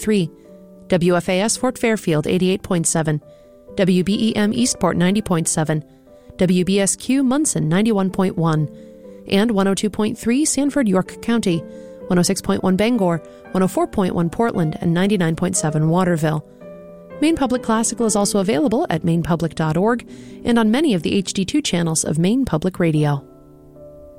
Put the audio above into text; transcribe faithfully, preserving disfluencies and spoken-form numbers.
three, W F A S Fort Fairfield eighty-eight point seven, W B E M Eastport ninety point seven, W B S Q Munson ninety-one point one, and one oh two point three Sanford, York County, one oh six point one Bangor, one oh four point one Portland, and ninety-nine point seven Waterville. Maine Public Classical is also available at maine public dot org and on many of the H D two channels of Maine Public Radio.